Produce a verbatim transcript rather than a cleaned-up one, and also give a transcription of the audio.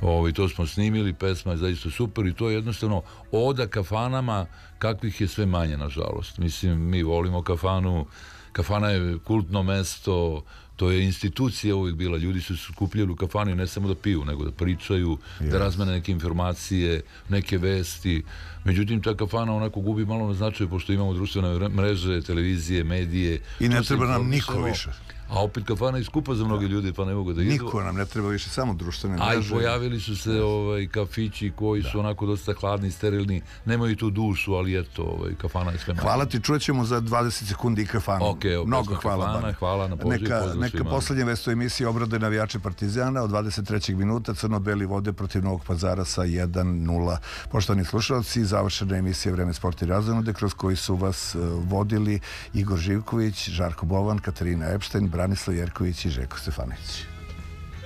Ovaj, to smo snimili, pesma je zaista super i to je jednostavno oda kafanama kakvih je sve manje, nažalost. Mislim, mi volimo kafanu, kafana je kultno mesto, to je institucija uvijek bila, ljudi su skupljali u kafani ne samo da piju, nego da pričaju, yes. da razmene neke informacije, neke vesti. Međutim, ta kafana onako gubi malo na značaju, pošto imamo društvene mreže, televizije, medije. I ne treba nam niko više. A opet kafana je skupa za mnoge ljudi, pa ne mogu da idu. Niko nam ne treba više, samo društvene mreže. A i pojavili su se ovaj, kafići koji da. su onako dosta hladni, sterilni, nemaju tu dušu, ali eto, ovaj, kafana je sve manje. Hvala ti, čućemo za dvadeset sekundi i kafanu. Okay, okay, Mnogo hvala. Kafana, hvala na poziv. Neka, neka poslednja vest u emisiji obrade navijače Partizana od dvadeset trećeg minuta, crno-beli vode protiv Novog Pazara sa jedan nula. Poštovani slušalci, završena emisija Vreme sporta i razonude, kroz koji su vas uh, vodili Igor Živković, Žarko Bovan, Katarina Epštajn, Branislav Jerković i Željko Stefanović.